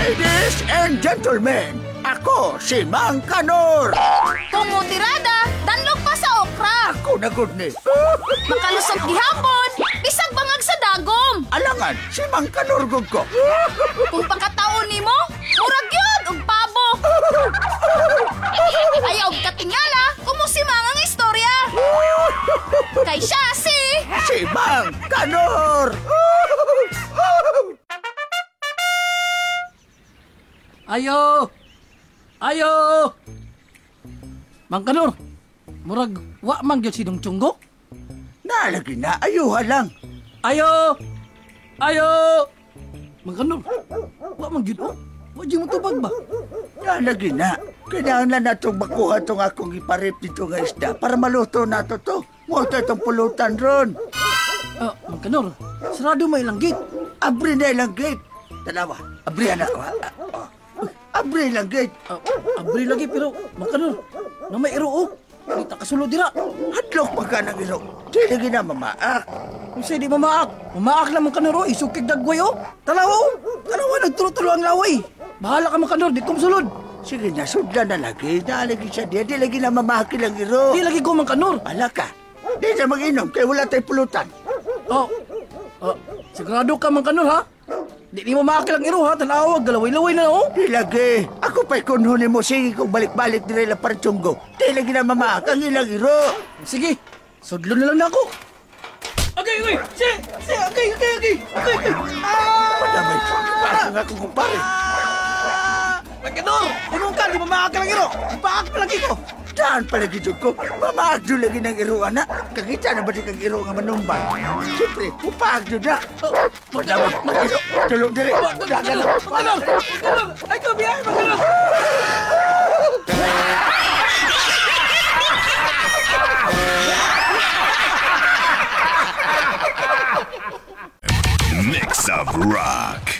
Ladies and gentlemen, ako si Mang Kanor. Kumutirada, danlog pa sa okra. Ako na good ni. Makalusot gihapon, bisag bangag sa dagom. Alangan, si Mang Kanor gud ko. Kung pagkataon nimo, murag yun og pabo. Ayaw og katingala, kumusimang ang istorya. Kay siya Si Mang Kanor. Ayo! Ayo! Mang Kanor, murag wa man gyud sidong tunggo. Nalagi na, ayuha lang. Ayo! Ayo! Mang Kanor, wa man gyud oh. Wa gyud mo tubag ba? Nalagi na. Kailangan na natong makuha tong akong iparip dito nga isda para maluto nato to. Muto itong pulutan ron. Mang Kanor, sarado may ilang gate. Abri na ilang gate. Tanawa, abri na ako ha. Abri lang gate. Abri lagi pero Mang Kanor, na may iro oh. Di ta kasulod dira. Hadlok pa ka ng ilo. Di lagi na mamaak. Kung di mamaak. Mamaak lang Mang Kanor oh. Isukig dagway oh. Talawa oh. Talawa nagtulo-tulo ang laway. Bahala ka Mang Kanor, di kom sulod. Sige na, sudla na lagi. Nalagi siya di. Di lagi na mamahaki lang iro. Di lagi ko Mang Kanor. Ala ka. Di na mag-inom kaya wala tayong pulutan. Sigurado ka Mang Kanor ha? Di mo makakilang iro ha, tanawag, galaway-laway na oh. Di lagi. Ako pa'y kunhunin mo. Sige kung balik-balik nila partsunggo. Di lagi na mamahak ang ilang iro. Sige, sudlo na lang na ako. Okay. Madamay. Parang ako kumpare. Mang Kanor, tinong ka, di mo makakilang iro. Ipaak pa lagi ko. Saan pala gito ko? Mamahagdo lagi ng iro, anak. Kakita na ba di kang iro nga manumbang? Siyempre, upahagdo na. Madami, mag-iro. Tulog diri. Mang Kanor! Ay, kabiyahe, Mang Kanor!